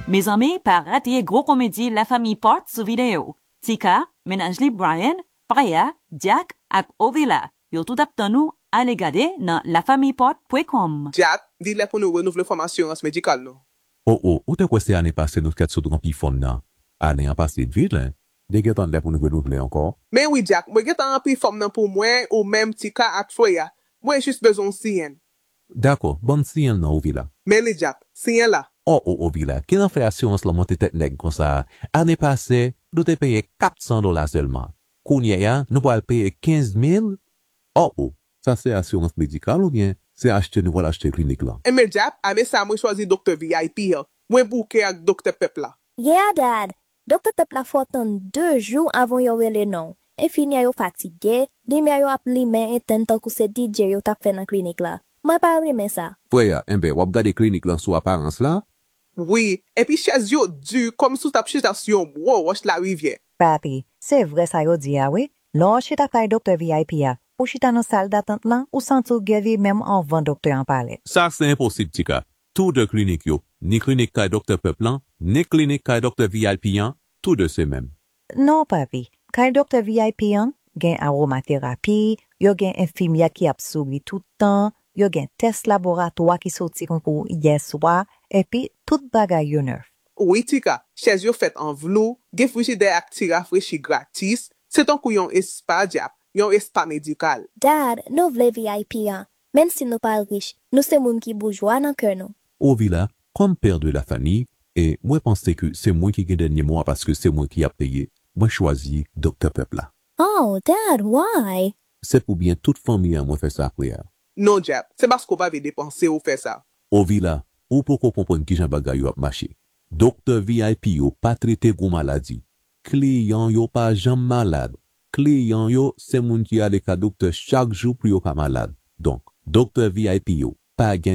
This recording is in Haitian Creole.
Mes amis, par rater gros comédie La Famille Porte sous vidéo. Tika, ménage li Brian, Praya, Jack ak Ovila. Yo tout aptan nou ale gade nan lafamilleport.com. Jack, di le pou nou renouveler formation médicale nou. Ou te kweste ane pase nou ket sou drampi fon nan? Ane an pase vide, hein? De getan le pou nou renouveler encore? Men oui, Jack, mwen getan an pi form nan pou mwen ou même Tika ak Freya. Mwen juste bezon siyen. D'accord, bon siyen nan Ovila. Men li Jack, siyen la. Ovila, ken an fè assurance la monte tet neg kon sa? Ane pase, nou te paye $400 seulement. Kounye ya, nou po al paye 15,000? Ça c'est assurance médicale ou bien c'est acheter nou acheter clinique là? Mais Jack, ame sa mwen choisi Dr. VIP ya. Mwen bouke ak Dr. Pepla. Yeah, Dad. Dr. Pepla fotan 2 jours avant yo rele non. E fini yo fatigué, di mi yo ap li men eten tan kou se DJ yo tap fè nan klinik la. Mwen pa reme sa. Freya, wap gade klinik lan sou apparence la? Oui, et puis chez yo du comme sous tap station roche la rivière. Papi, c'est vrai ça yo di a oui? Lò chita kay Dr. VIP a, ou chita nan salle d'attente lan, ou santou gevi même avant docteur en parler. Ça c'est impossible, Tika. Tout de klinik yo, ni klinik kay Dr. Peplan, ni klinik kay Dr. VIP an, tout de se même. Non, papi. Kay Dr. VIP an, gen aromathérapie, yo gen infirmière qui ap soubi tout temps, yo gen test laboratoire qui sorti konkou hier soir, et puis tout bagay yo neuf. Oui, Tika, chez yo fait en vlou, gen frigidaire ak ti rafraîchi gratis, c'est ton kou yon espa Jack, yon espa médical. Dad, nou vle VIP an. Men si nou pa riche, nou se moun ki bourgeois nan kè nou. Ovila, comme père de la famille, et moi pense que c'est moi qui gagne dernier mois parce que c'est moi qui a payé, moi choisi Dr. Pepla. Oh, Dad, why? C'est pour bien toute famille à moi faire ça prière. Non, Jack, c'est parce qu'on va dépenser ou faire ça. Ovila, ou pour comprendre qui j'en bagay yo ap marché. Docteur VIP yo pas traité gros maladie. Client yo pas jamais malade. Client yo c'est moun qui a les cas docteur chaque jour pour yo pas malade. Donc, docteur VIP yo pas